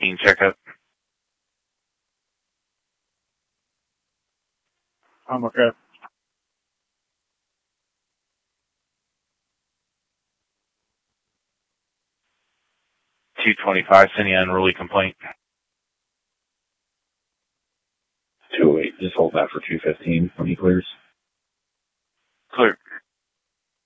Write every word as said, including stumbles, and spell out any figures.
fifteen checkup. I'm okay. two twenty-five, sending an unruly complaint. two oh eight, just hold that for two fifteen when he clears. Clear.